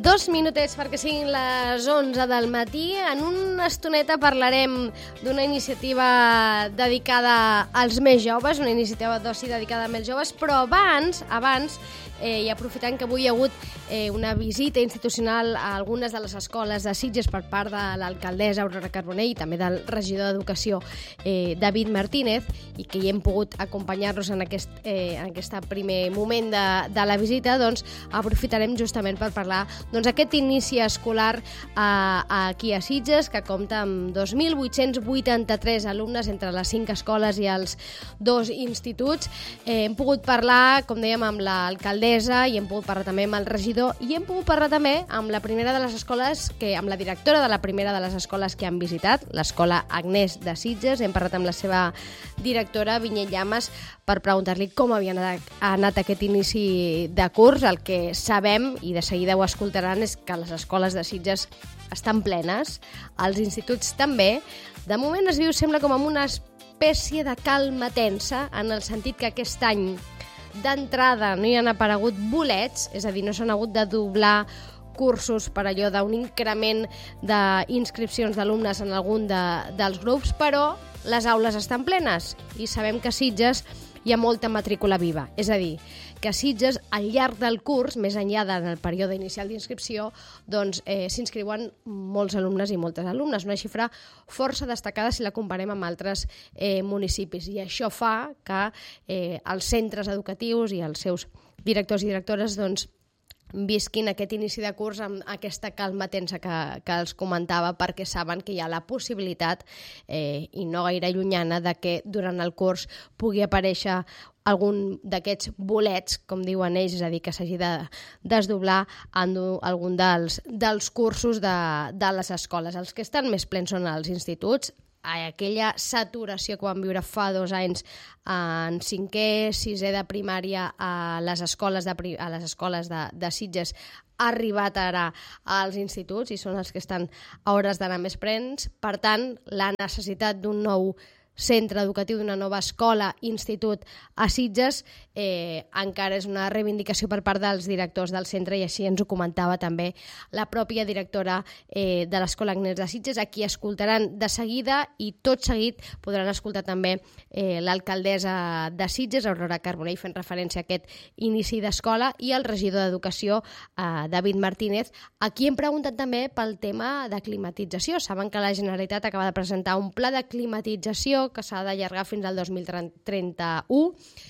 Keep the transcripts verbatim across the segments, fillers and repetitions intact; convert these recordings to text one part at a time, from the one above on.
Dos minutets perquè siguin les onze del matí. En una estoneta parlarem d'una iniciativa dedicada als més joves, una iniciativa d'oci dedicada als més joves, però abans, abans eh, i aprofitant que avui hi ha hagut eh, una visita institucional a algunes de les escoles de Sitges per part de l'alcaldessa Aurora Carbonell i també del regidor d'Educació eh, David Martínez, i que hi hem pogut acompanyar-los en aquest, eh, en aquest primer moment de, de la visita, doncs aprofitarem justament per parlar doncs, aquest inici escolar eh, aquí a Sitges, que compta amb dos mil vuit-cents vuitanta-tres alumnes entre les cinc escoles i els dos instituts. Eh, hem pogut parlar, com dèiem, amb l'alcaldessa i hem pogut parlar també amb el regidor i hem pogut parlar també amb la primera de les escoles, que, amb la directora de la primera de les escoles que han visitat, l'escola Agnès de Sitges. Hem parlat amb la seva directora, Vinyet Llamas, per preguntar-li com havia anat, anat aquest inici de curs. El que sabem, i de seguida ho escoltaran, és que les escoles de Sitges estan plenes, els instituts també. De moment es viu, sembla, com amb una espècie de calma tensa, en el sentit que aquest any d'entrada no hi han aparegut bolets, és a dir, no s'han hagut de doblar cursos per allò d'un increment d'inscripcions d'alumnes en algun de, dels grups, però les aules estan plenes i sabem que a Sitges hi ha molta matrícula viva. És a dir, que a Sitges, al llarg del curs, més enllà del període inicial d'inscripció, doncs eh, s'inscriuen molts alumnes i moltes alumnes, una xifra força destacada si la comparem amb altres eh, municipis. I això fa que eh, els centres educatius i els seus directors i directores doncs, visquin aquest inici de curs amb aquesta calma tensa que, que els comentava, perquè saben que hi ha la possibilitat, eh, i no gaire llunyana, de que durant el curs pugui aparèixer algun d'aquests bolets, com diuen ells, és a dir, que s'hagi de desdoblar en algun dels, dels cursos de, de les escoles. Els que estan més plens són els instituts. Aquella saturació que vam viure fa dos anys en cinquè, sisè de primària a les escoles de, a les escoles de, de Sitges ha arribat ara als instituts i són els que estan a hores d'anar més plens. Per tant, la necessitat d'un nou centre educatiu, d'una nova escola, institut a Sitges, eh, encara és una reivindicació per part dels directors del centre, i així ens ho comentava també la pròpia directora eh, de l'Escola Agnès de Sitges, a qui escoltaran de seguida, i tot seguit podran escoltar també eh, l'alcaldessa de Sitges, Aurora Carbonell, fent referència a aquest inici d'escola, i el regidor d'Educació, eh, David Martínez, a qui hem preguntat també pel tema de climatització. Saben que la Generalitat acaba de presentar un pla de climatització que s'ha d'allargar fins al dos mil trenta-u,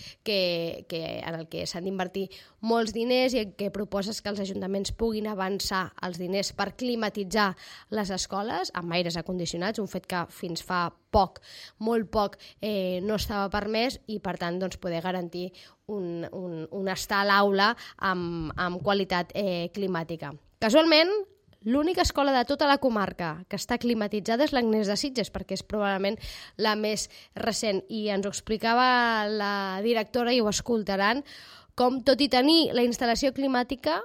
que, que, en el que s'han d'invertir molts diners, i el que proposa és que els ajuntaments puguin avançar els diners per climatitzar les escoles amb aires acondicionats, un fet que fins fa poc, molt poc, eh, no estava permès, i per tant doncs, poder garantir un, un, un estar a l'aula amb, amb qualitat eh, climàtica. Casualment, l'única escola de tota la comarca que està climatitzada és l'Agnès de Sitges, perquè és probablement la més recent. I ens ho explicava la directora, i ho escoltaran, com tot i tenir la instal·lació climàtica,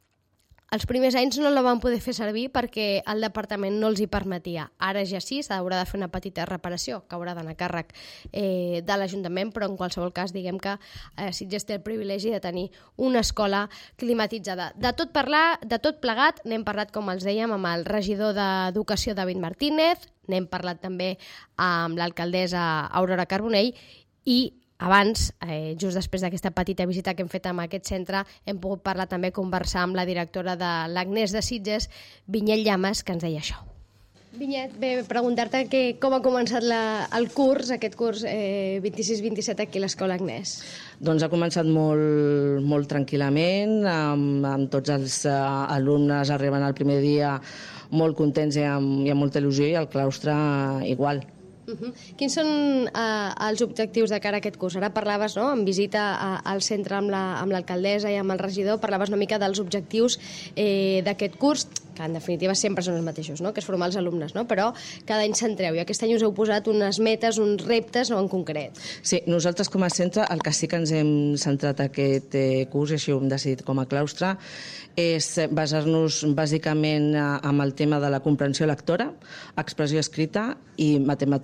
els primers anys no la van poder fer servir perquè el departament no els hi permetia. Ara ja sí, s'haurà de fer una petita reparació que haurà d'anar a càrrec eh, de l'Ajuntament, però en qualsevol cas diguem que eh, Sitges té el privilegi de tenir una escola climatitzada. De tot parlar, de tot plegat, n'hem parlat, com els dèiem, amb el regidor d'Educació, David Martínez, n'hem parlat també amb l'alcaldessa Aurora Carbonell, i abans, eh, just després d'aquesta petita visita que hem fet amb aquest centre, hem pogut parlar també, conversar amb la directora de l'Agnès de Sitges, Vinyet Llamas, que ens deia això. Vinyet, bé, preguntar-te que, com ha començat la, el curs, aquest curs eh, vint-i-sis vint-i-set aquí a l'Escola Agnès. Doncs ha començat molt, molt tranquil·lament, amb, amb tots els uh, alumnes arriben al primer dia molt contents i amb, i amb molta il·lusió, i el claustre uh, igual. Uh-huh. Quins són uh, els objectius de cara a aquest curs? Ara parlaves, no?, en visita a, al centre amb l'alcaldessa la, amb i amb el regidor, parlaves una mica dels objectius eh, d'aquest curs, que en definitiva sempre són els mateixos, no?, que és formar els alumnes, no?, però cada any centreu, i aquest any us heu posat unes metes, uns reptes, no?, en concret. Sí, nosaltres com a centre el que sí que ens hem centrat aquest eh, curs, i així ho hem decidit com a claustre, és basar-nos bàsicament amb el tema de la comprensió lectora, expressió escrita i matemàtiques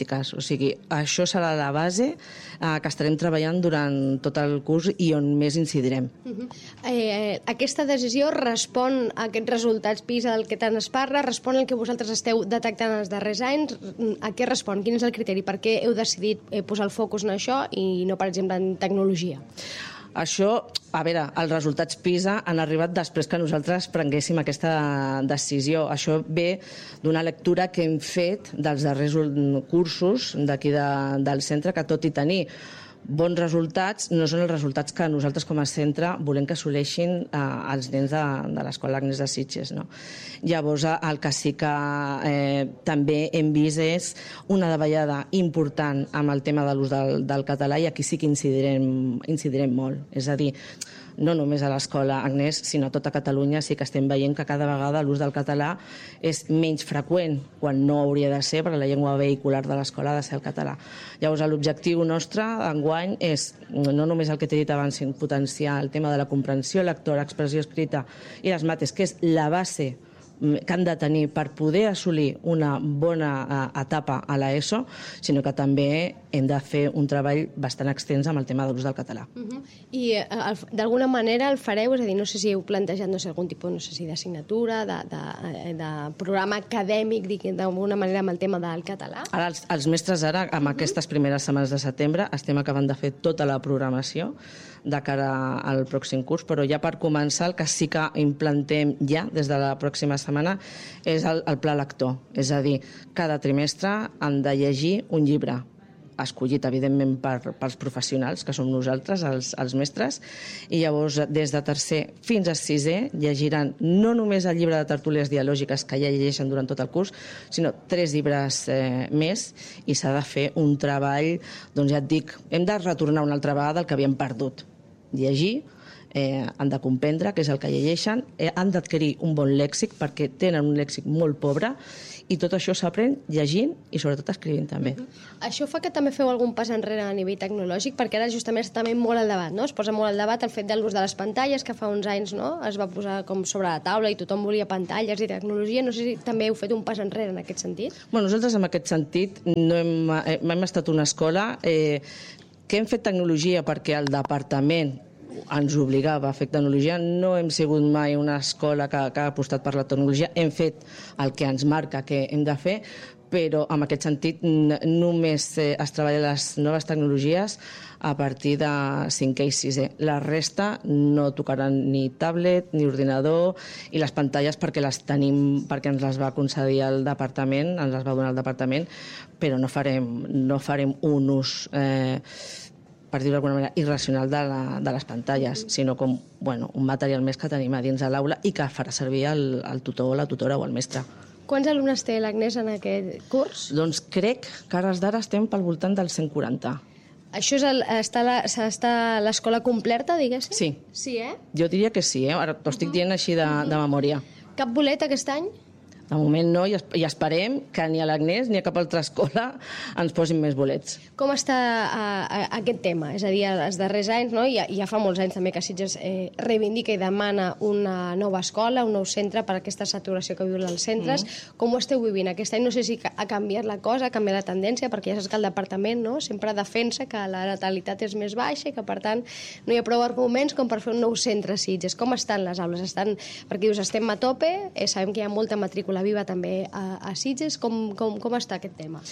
tècniques. O sigui, això serà la base eh, que estarem treballant durant tot el curs i on més incidirem. Uh-huh. eh, aquesta decisió respon a aquests resultats PISA del que tant es parla, respon al que vosaltres esteu detectant els darrers anys? A què respon? Quin és el criteri? Per què heu decidit eh, posar el focus en això i no, per exemple, en tecnologia? Això, a veure, els resultats PISA han arribat després que nosaltres prenguéssim aquesta decisió. Això ve d'una lectura que hem fet dels darrers cursos d'aquí de, del centre, que tot i tenir bons resultats, no són els resultats que nosaltres com a centre volem que assoleixin eh, els nens de, de l'Escola Agnès de Sitges. No? Llavors, el que sí que eh, també hem vist és una davallada important amb el tema de l'ús del, del català, i aquí sí que incidirem, incidirem molt. És a dir, no només a l'Escola Agnès, sinó a tota Catalunya sí que estem veient que cada vegada l'ús del català és menys freqüent, quan no hauria de ser, perquè la llengua vehicular de l'escola ha de ser el català. Llavors, l'objectiu nostre enguany és, no només el que t'he dit abans, sinó potenciar el tema de la comprensió lectora, expressió escrita i les mates, que és la base que han de tenir per poder assolir una bona etapa a l'ESO, sinó que també hem de fer un treball bastant extens amb el tema de l'ús del català. Uh-huh. I eh, d'alguna manera el fareu? És a dir, no sé si heu plantejat no sé, algun tipus no sé si d'assignatura, de, de, de programa acadèmic, d'alguna manera amb el tema del català? Ara, els, els mestres ara, amb uh-huh. aquestes primeres setmanes de setembre, estem acabant de fer tota la programació de cara al pròxim curs, però ja per començar el que sí que implantem ja des de la pròxima setmana és el, el pla lector. És a dir, cada trimestre han de llegir un llibre, escollit, evidentment, per, pels professionals, que som nosaltres, els, els mestres, i llavors, des de tercer fins a sisè, llegiran no només el llibre de tertúlies dialògiques, que ja llegeixen durant tot el curs, sinó tres llibres eh, més, i s'ha de fer un treball, doncs ja et dic, hem de retornar una altra vegada el que havíem perdut. Llegir, eh, han de comprendre què és el que llegeixen, eh, han d'adquirir un bon lèxic, perquè tenen un lèxic molt pobre, i tot això s'aprèn llegint i sobretot escrivint també. Uh-huh. Això fa que també feu algun pas enrere a nivell tecnològic, perquè ara justament està també molt al debat, no? Es posa molt al debat el fet de l'ús de les pantalles, que fa uns anys, no?, es va posar com sobre la taula i tothom volia pantalles i tecnologia. No sé si també heu fet un pas enrere en aquest sentit? Bueno, nosaltres en aquest sentit no hem, hem estat una escola eh, que hem fet tecnologia perquè el departament ens obligava a fer tecnologia. No hem sigut mai una escola que, que ha apostat per la tecnologia. Hem fet el que ens marca que hem de fer, però en aquest sentit només es treballa les noves tecnologies a partir de cinquè i sisè. La resta no tocaran ni tablet ni ordinador, i les pantalles perquè les tenim, perquè ens les va concedir el departament, ens les va donar el departament, però no farem, no farem un ús eh, per dir-ho d'alguna manera, irracional de, la, de les pantalles, sinó com bueno, un material més que tenim a dins de l'aula i que farà servir el, el tutor, la tutora o el mestre. Quants alumnes té l'Agnès en aquest curs? Doncs crec que ara d'ara estem pel voltant dels cent quaranta. Això és el, està, la, està l'escola completa, diguéssim? Sí. Sí, eh? Jo diria que sí, eh? Ara t'ho estic dient així de, de memòria. Cap bolet aquest any? De moment no, i esperem que ni a l'Agnès ni a cap altra escola ens posin més bolets. Com està uh, aquest tema? És a dir, els darrers anys, no? ja, ja fa molts anys també que Sitges eh, reivindica i demana una nova escola, un nou centre per aquesta saturació que viuen els centres. Mm. Com ho esteu vivint aquest any? No sé si ha canviat la cosa, ha canviat la tendència, perquè ja saps que el departament, no?, sempre defensa que la natalitat és més baixa i que, per tant, no hi ha prou arguments com per fer un nou centre a Sitges. Com estan les aules? Estan, perquè dius, estem a tope, eh, sabem que hi ha molta matrícula viva també a, a Sitges. Com, com, com està aquest tema?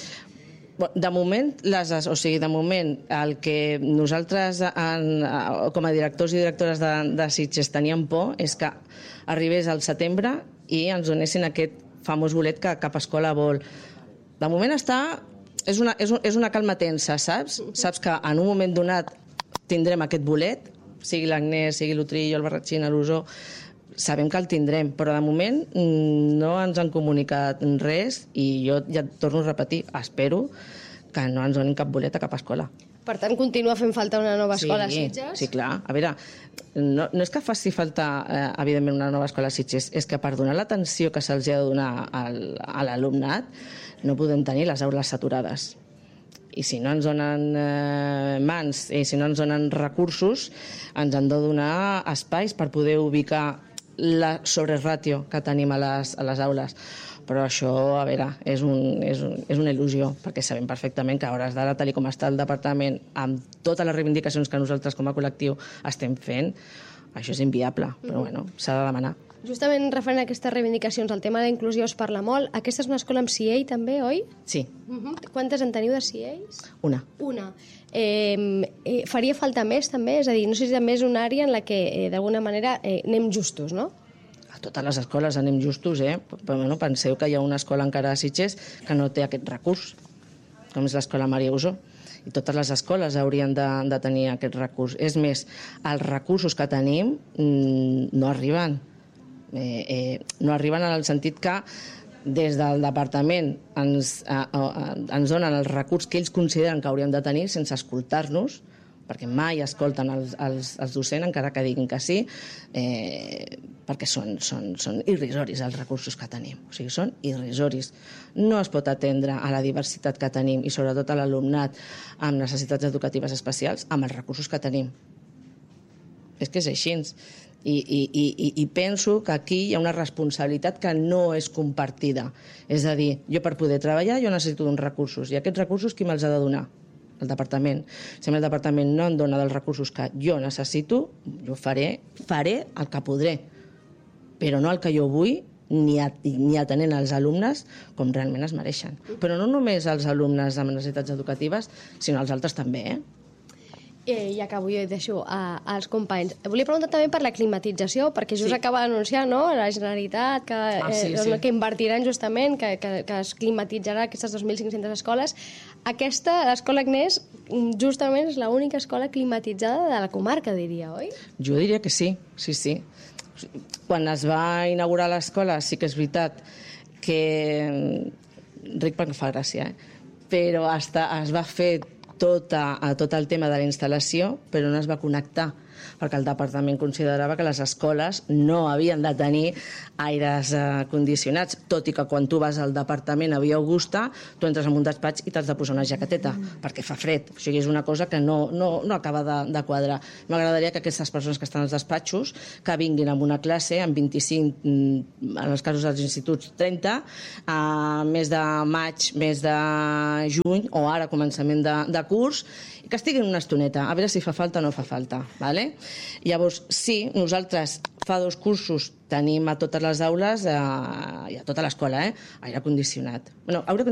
De moment, les, o sigui, de moment, el que nosaltres en, com a directors i directores de, de Sitges teníem por és que arribés al setembre i ens donessin aquest famós bolet que cap escola vol. De moment està... És una, és, un, és una calma tensa, saps? Saps que en un moment donat tindrem aquest bolet, sigui l'Agnès, sigui l'Utrillo, el Barratxina, l'Usó, sabem que el tindrem, però de moment no ens han comunicat res i jo ja torno a repetir, espero que no ens donin cap bolet a cap escola. Per tant, continua fent falta una nova escola sí, a Sitges? Sí, clar. A veure, no, no és que faci falta, eh, evidentment, una nova escola a Sitges, és que per donar l'atenció que se'ls ha de donar al, a l'alumnat no podem tenir les aules saturades. I si no ens donen eh, mans i si no ens donen recursos, ens han de donar espais per poder ubicar la sobreràtio que tenim a les, a les aules. Però això, a veure, és, un, és, un, és una il·lusió, perquè sabem perfectament que a hores d'ara, tal com està el departament, amb totes les reivindicacions que nosaltres com a col·lectiu estem fent, això és inviable, però bueno, s'ha de demanar. Justament referent a aquestes reivindicacions, el tema de la inclusió es parla molt. Aquesta és una escola amb C I A també, oi? Sí. Uh-huh. Quantes en teniu de C I As? Una. Una. Eh, eh, faria falta més també? És a dir, no sé si també és una àrea en la que eh, d'alguna manera eh, anem justos, no? A totes les escoles anem justos, eh? Però bueno, penseu que hi ha una escola encara a Sitges que no té aquest recurs, com és l'escola Maria Usó. I totes les escoles haurien de, de tenir aquest recurs. És més, els recursos que tenim mm, no arriben. Eh, eh, no arriben en el sentit que des del departament ens, eh, eh, ens donen el recurs que ells consideren que hauríem de tenir sense escoltar-nos, perquè mai escolten els, els, els docents, encara que diguin que sí, eh, perquè són, són, són irrisoris els recursos que tenim. O sigui, són irrisoris. No es pot atendre a la diversitat que tenim i sobretot a l'alumnat amb necessitats educatives especials amb els recursos que tenim. És que és així. I, i, i, i penso que aquí hi ha una responsabilitat que no és compartida. És a dir, jo per poder treballar jo necessito d'uns recursos i aquests recursos qui me'ls ha de donar? El departament. Si el departament no em dona dels recursos que jo necessito, jo faré, faré el que podré, però no el que jo vull ni, a, ni atenent als alumnes com realment es mereixen. Però no només els alumnes amb necessitats educatives, sinó els altres també, eh? Eh, I acabo jo i deixo a, als companys. Volia preguntar també per la climatització, perquè just sí. acaba d'anunciar, no?, la Generalitat que, ah, sí, eh, sí. que invertiran justament, que, que, que es climatitzarà aquestes dos mil cinc-centes escoles. Aquesta, l'escola Agnès, justament és l'única escola climatitzada de la comarca, diria, oi? Jo diria que sí, sí, sí. Quan es va inaugurar l'escola sí que és veritat que... Ric perquè fa gràcia, eh? Però hasta es va fer tot, a, tot el tema de la instal·lació, però no es va connectar, perquè el departament considerava que les escoles no havien de tenir aires eh, condicionats, tot i que quan tu vas al departament a Via Augusta, tu entres en un despatx i t'has de posar una jaqueteta, mm. perquè fa fred. O sigui, és una cosa que no, no, no acaba de, de quadrar. M'agradaria que aquestes persones que estan als despatxos, que vinguin amb una classe, amb vint-i-cinc, en els casos dels instituts, trenta, a mes de maig, mes de juny, o ara començament de, de curs, i que estiguin una estoneta, a veure si fa falta o no fa falta. Vale? Llavors, sí, nosaltres fa dos cursos tenim a totes les aules eh, i a tota l'escola, eh, aire condicionat. Bueno, aire